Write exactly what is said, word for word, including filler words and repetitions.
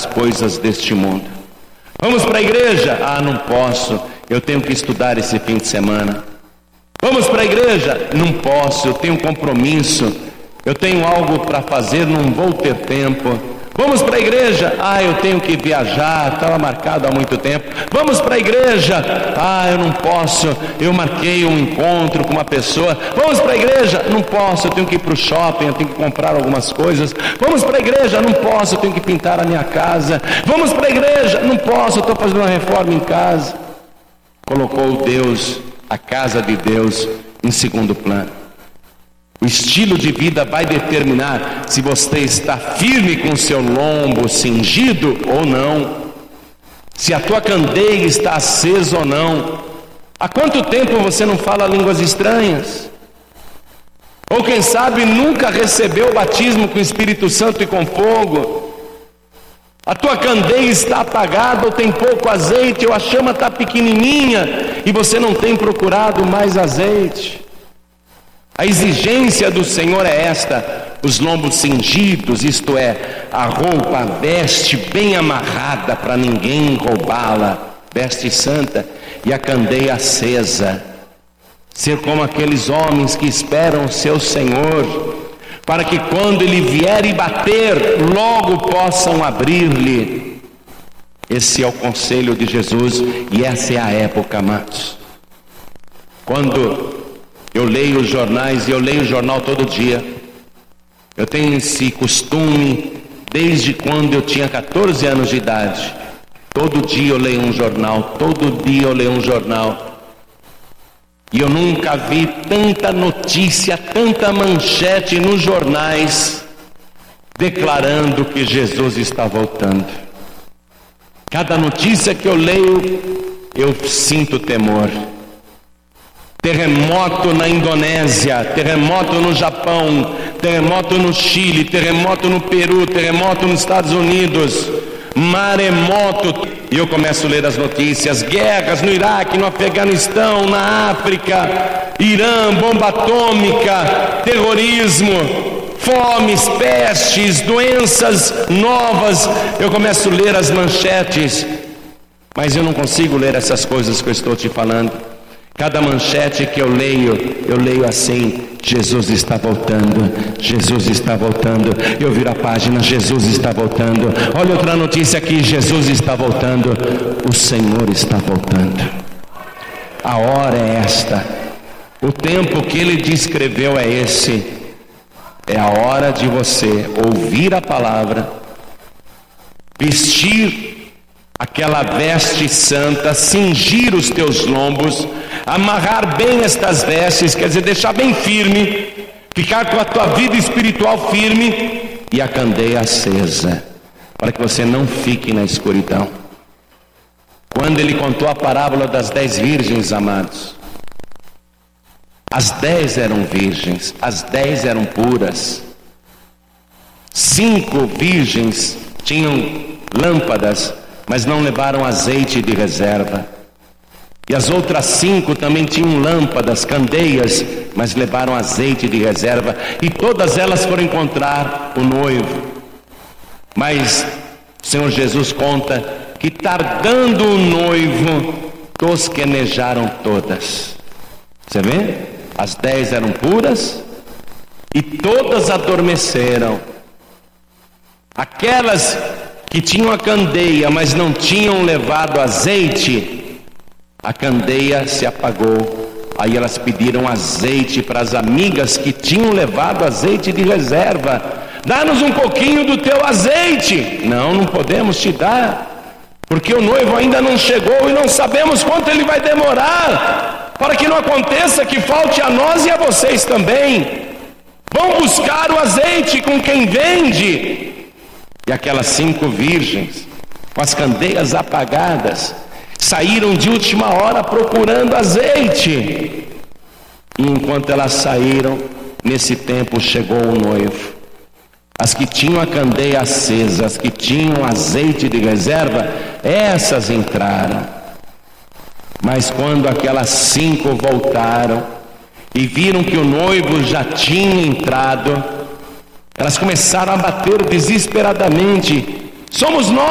as coisas deste mundo. Vamos para a igreja? Ah, não posso, eu tenho que estudar esse fim de semana. Vamos para a igreja? Não posso, eu tenho compromisso, eu tenho algo para fazer, não vou ter tempo. Vamos para a igreja? Ah, eu tenho que viajar, estava marcado há muito tempo. Vamos para a igreja? Ah, eu não posso, eu marquei um encontro com uma pessoa. Vamos para a igreja? Não posso, eu tenho que ir para o shopping, eu tenho que comprar algumas coisas. Vamos para a igreja? Não posso, eu tenho que pintar a minha casa. Vamos para a igreja? Não posso, eu estou fazendo uma reforma em casa. Colocou Deus, a casa de Deus, em segundo plano. O estilo de vida vai determinar se você está firme com o seu lombo cingido ou não, se a tua candeia está acesa ou não. Há quanto tempo você não fala línguas estranhas? Ou quem sabe nunca recebeu o batismo com o Espírito Santo e com fogo? A tua candeia está apagada ou tem pouco azeite, ou a chama está pequenininha e você não tem procurado mais azeite. A exigência do Senhor é esta: os lombos cingidos, isto é, a roupa, a veste bem amarrada para ninguém roubá-la, veste santa, e a candeia acesa. Ser como aqueles homens que esperam o seu Senhor, para que quando Ele vier e bater, logo possam abrir-lhe. Esse é o conselho de Jesus, e essa é a época, amados. Quando eu leio os jornais, e eu leio o jornal todo dia. Eu tenho esse costume desde quando eu tinha catorze anos de idade. Todo dia eu leio um jornal, todo dia eu leio um jornal. E eu nunca vi tanta notícia, tanta manchete nos jornais declarando que Jesus está voltando. Cada notícia que eu leio, eu sinto temor. Terremoto na Indonésia, terremoto no Japão, terremoto no Chile, terremoto no Peru, terremoto nos Estados Unidos, maremoto. E eu começo a ler as notícias: guerras no Iraque, no Afeganistão, na África, Irã, bomba atômica, terrorismo, fomes, pestes, doenças novas. Eu começo a ler as manchetes, mas eu não consigo ler essas coisas que eu estou te falando. Cada manchete que eu leio, eu leio assim: Jesus está voltando, Jesus está voltando. Eu viro a página: Jesus está voltando. Olha outra notícia aqui: Jesus está voltando. O Senhor está voltando. A hora é esta. O tempo que Ele descreveu é esse. É a hora de você ouvir a palavra, vestir aquela veste santa, cingir os teus lombos, amarrar bem estas vestes, quer dizer, deixar bem firme, ficar com a tua vida espiritual firme e a candeia acesa, para que você não fique na escuridão. Quando Ele contou a parábola das dez virgens, amados, as dez eram virgens, as dez eram puras. Cinco virgens tinham lâmpadas, mas não levaram azeite de reserva. E as outras cinco também tinham lâmpadas, candeias, mas levaram azeite de reserva. E todas elas foram encontrar o noivo. Mas o Senhor Jesus conta que, tardando o noivo, tosquenejaram todas. Você vê? As dez eram puras e todas adormeceram. Aquelas que tinham a candeia, mas não tinham levado azeite, a candeia se apagou. Aí elas pediram azeite para as amigas que tinham levado azeite de reserva. Dá-nos um pouquinho do teu azeite. Não, não podemos te dar, porque o noivo ainda não chegou e não sabemos quanto ele vai demorar, para que não aconteça que falte a nós e a vocês também. Vão buscar o azeite com quem vende. E aquelas cinco virgens, com as candeias apagadas, saíram de última hora procurando azeite. E enquanto elas saíram, nesse tempo chegou o noivo. As que tinham a candeia acesa, as que tinham azeite de reserva, essas entraram. Mas quando aquelas cinco voltaram e viram que o noivo já tinha entrado, elas começaram a bater desesperadamente: somos nós,